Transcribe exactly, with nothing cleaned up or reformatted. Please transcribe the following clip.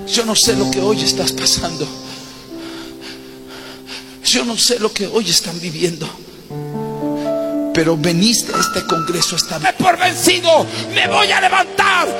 Yo no sé lo que hoy estás pasando. Yo no sé lo que hoy están viviendo. Pero veniste a este congreso esta vez por vencido. Me voy a levantar